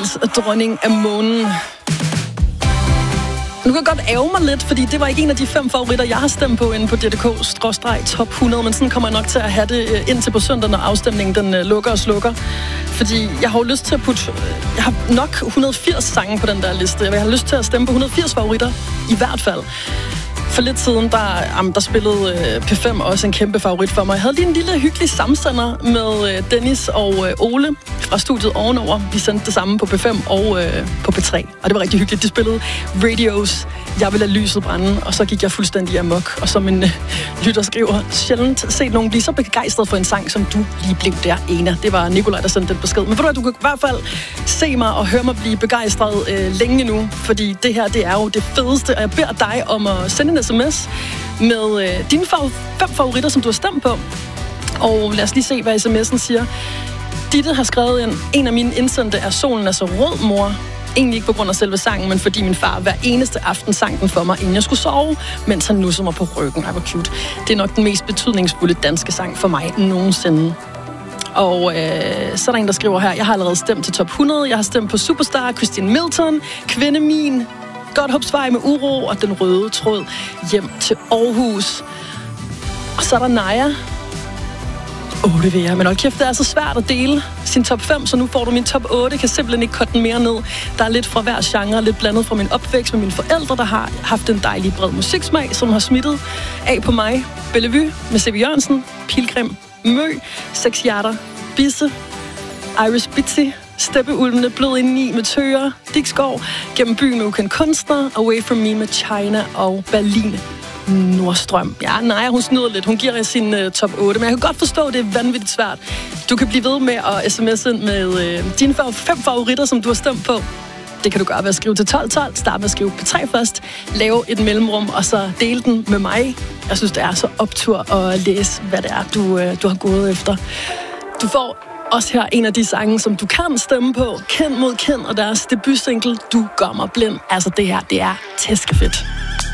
Beatles og Dronning af Månen. Nu kan jeg godt ærge mig lidt, fordi det var ikke en af de 5 favoritter, jeg har stemt på inde på DDK/top 100, men sådan kommer jeg nok til at have det indtil på søndag, når afstemningen den lukker og slukker. Fordi jeg har jo lyst til at putte... Jeg har nok 180 sange på den der liste. Jeg har lyst til at stemme på 180 favoritter, i hvert fald. For lidt siden, der spillede P5 også en kæmpe favorit for mig. Jeg havde lige en lille hyggelig samsender med Dennis og Ole fra studiet ovenover. Vi sendte det samme på P5 og på P3. Og det var rigtig hyggeligt. De spillede Radios Jeg vil lade lyset brænde, og så gik jeg fuldstændig amok. Og som en lytter skriver, sjældent set nogen blive så begejstret for en sang, som du lige blev der ene. Det var Nikolaj, der sendte den besked. Men ved du hvad, du kan i hvert fald se mig og høre mig blive begejstret længe nu, fordi det her, det er jo det fedeste, og jeg beder dig om at sende en sms med dine 5 favoritter, som du har stemt på. Og lad os lige se, hvad sms'en siger. Ditte har skrevet ind, en af mine indsendte er Solen er så rød, mor. Egentlig ikke på grund af selve sangen, men fordi min far hver eneste aften sang den for mig, inden jeg skulle sove, mens han nussede mig på ryggen. Ej, hvor cute. Det er nok den mest betydningsfulde danske sang for mig nogensinde. Og så er der en, der skriver her, jeg har allerede stemt til top 100, jeg har stemt på Superstar, Christine Milton, Kvinde Min, Godthåbsvej med Uro og Den Røde Tråd hjem til Aarhus. Og så er der Naja. Det vil jeg. Men hold kæft, det er så svært at dele sin top 5, så nu får du min top 8. Kan simpelthen ikke korte den mere ned. Der er lidt fra hver genre, lidt blandet fra min opvækst med mine forældre, der har haft en dejlig bred musiksmag, som har smittet af på mig. Bellevue med C.V. Jørgensen, Pilgrim, Mø, 6 hjerter, Bisse, Iris Bitsy, Steppeulvene, Blød indeni med Tøger, Dikskov, Gennem byen med ukendt kunstner, Away from me med China og Berlin. Nordstrøm. Ja, nej, hun snyder lidt. Hun giver sin top 8, men jeg kan godt forstå, at det er vanvittigt svært. Du kan blive ved med at sms'e ind med dine 5 favoritter, som du har stemt på. Det kan du gøre ved at skrive til 1212. Start med at skrive P3 først. Lave et mellemrum, og så dele den med mig. Jeg synes, det er så optur at læse, hvad det er, du har gået efter. Du får også her en af de sange, som du kan stemme på. Kend mod Kend og deres debutsingle, Du gør mig blind. Altså det her, det er tæskefedt.